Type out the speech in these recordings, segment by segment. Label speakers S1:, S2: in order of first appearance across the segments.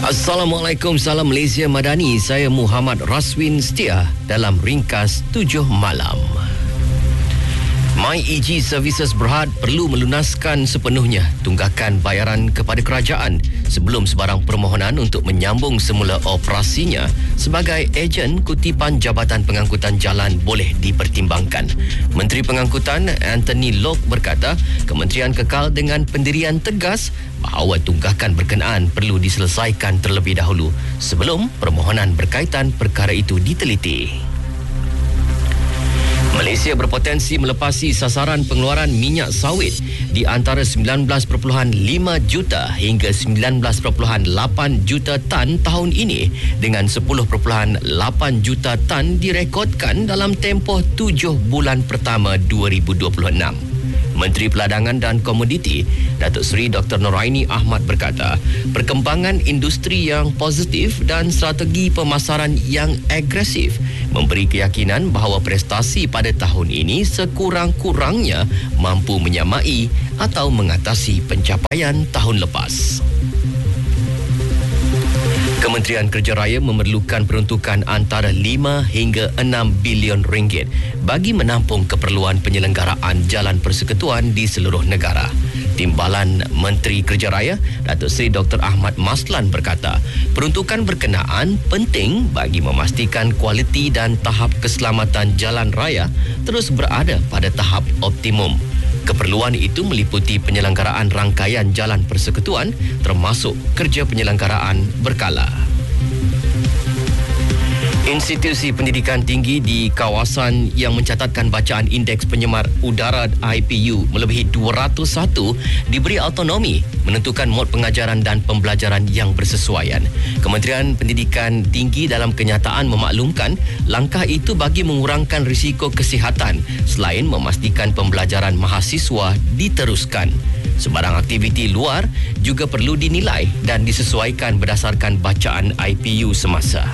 S1: Assalamualaikum, salam Malaysia Madani. Saya Muhammad Raswin Setia dalam Ringkas 7 Malam. MyEG Services Berhad perlu melunaskan sepenuhnya tunggakan bayaran kepada kerajaan sebelum sebarang permohonan untuk menyambung semula operasinya sebagai ejen kutipan Jabatan Pengangkutan Jalan boleh dipertimbangkan. Menteri Pengangkutan Anthony Loke berkata, kementerian kekal dengan pendirian tegas bahawa tunggakan berkenaan perlu diselesaikan terlebih dahulu sebelum permohonan berkaitan perkara itu diteliti. Malaysia berpotensi melepasi sasaran pengeluaran minyak sawit di antara 19.5 juta hingga 19.8 juta tan tahun ini dengan 10.8 juta tan direkodkan dalam tempoh 7 bulan pertama 2026. Menteri Peladangan dan Komoditi Datuk Seri Dr. Noraini Ahmad berkata, perkembangan industri yang positif dan strategi pemasaran yang agresif memberi keyakinan bahawa prestasi pada tahun ini sekurang-kurangnya mampu menyamai atau mengatasi pencapaian tahun lepas. Kementerian Kerja Raya memerlukan peruntukan antara 5 hingga 6 bilion ringgit bagi menampung keperluan penyelenggaraan jalan persekutuan di seluruh negara. Timbalan Menteri Kerja Raya, Datuk Seri Dr. Ahmad Maslan berkata, peruntukan berkenaan penting bagi memastikan kualiti dan tahap keselamatan jalan raya terus berada pada tahap optimum. Keperluan itu meliputi penyelenggaraan rangkaian jalan persekutuan termasuk kerja penyelenggaraan berkala. Institusi pendidikan tinggi di kawasan yang mencatatkan bacaan indeks penyemar udara IPU melebihi 201 diberi autonomi menentukan mod pengajaran dan pembelajaran yang bersesuaian. Kementerian Pendidikan Tinggi dalam kenyataan memaklumkan langkah itu bagi mengurangkan risiko kesihatan selain memastikan pembelajaran mahasiswa diteruskan. Sebarang aktiviti luar juga perlu dinilai dan disesuaikan berdasarkan bacaan IPU semasa.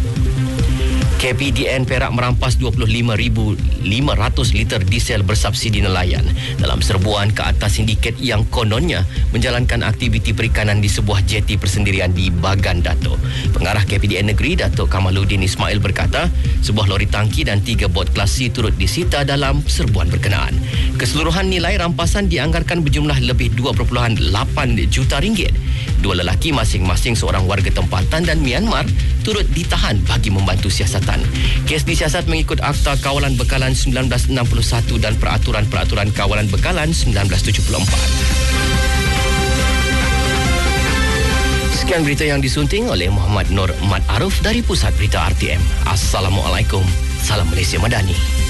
S1: KPDN Perak merampas 25,500 liter diesel bersubsidi nelayan dalam serbuan ke atas sindiket yang kononnya menjalankan aktiviti perikanan di sebuah jeti persendirian di Bagan Dato'. Pengarah KPDN Negeri Datuk Kamaluddin Ismail berkata, sebuah lori tangki dan 3 bot kelas C turut disita dalam serbuan berkenaan. Keseluruhan nilai rampasan dianggarkan berjumlah lebih 2.8 juta ringgit. 2 lelaki masing-masing seorang warga tempatan dan Myanmar turut ditahan bagi membantu siasatan. Kes disiasat mengikut Akta Kawalan Bekalan 1961 dan Peraturan-Peraturan Kawalan Bekalan 1974. Sekian berita yang disunting oleh Muhammad Nur Mat Aruf dari Pusat Berita RTM. Assalamualaikum. Salam Malaysia Madani.